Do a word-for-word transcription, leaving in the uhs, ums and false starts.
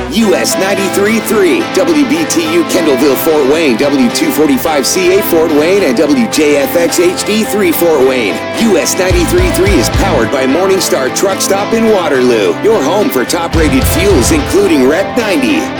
U S ninety-three point three, W B T U Kendallville, Fort Wayne, W two forty-five C A Fort Wayne, and W J F X H D three Fort Wayne. U S ninety-three point three is powered by Morningstar Truck Stop in Waterloo, your home for top-rated fuels, including Rep ninety.